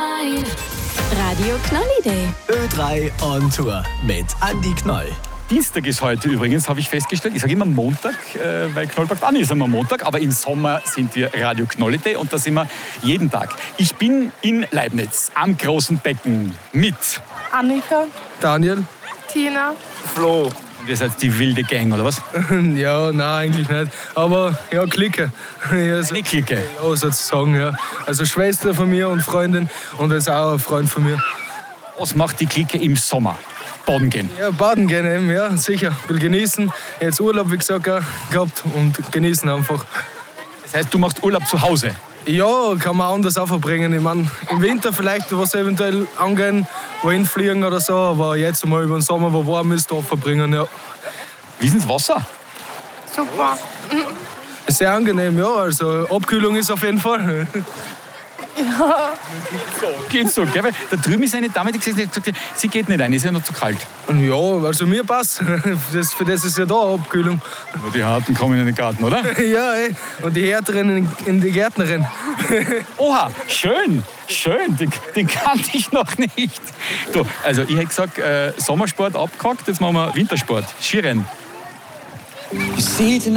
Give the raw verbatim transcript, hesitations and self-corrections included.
Radio Knolli Day. Ö drei on Tour mit Andi Knoll. Dienstag ist heute übrigens, habe ich festgestellt. Ich sage immer Montag, äh, weil Knollpark an ist immer Montag. Aber im Sommer sind wir Radio Knolli Day und da sind wir jeden Tag. Ich bin in Leibniz am großen Becken mit Annika, Daniel. Tina, Flo. Ihr seid die wilde Gang, oder was? Ja, nein, eigentlich nicht. Aber ja, Clique. Ja, so, Eine Clique. ja, sozusagen, ja. Also Schwester von mir und Freundin und jetzt auch ein Freund von mir. Was macht die Clique im Sommer? Baden gehen. Ja, baden gehen eben, ja, sicher. Will genießen. Jetzt Urlaub, wie gesagt, auch gehabt und genießen einfach. Das heißt, du machst Urlaub zu Hause? Ja, kann man anders auch verbringen. Ich meine, im Winter vielleicht was eventuell angehen, wohin fliegen oder so, aber jetzt mal über den Sommer, wo warm ist, da verbringen, ja. Wie ist das Wasser? super. Sehr angenehm, ja, also Abkühlung ist auf jeden Fall. Geht so, gell? Weil da drüben ist eine Dame, die gesagt hat, sie geht nicht rein, ist ja noch zu kalt. Und ja, also mir passt. Das, für das ist ja da Abkühlung. Aber die Harten kommen in den Garten, oder? Ja, ey. Und die Härteren in, in die Gärtnerin. Oha, schön, schön, den, den kannte ich noch nicht. Du, also ich hätte gesagt, äh, Sommersport abgehakt, jetzt machen wir Wintersport, Skirennen.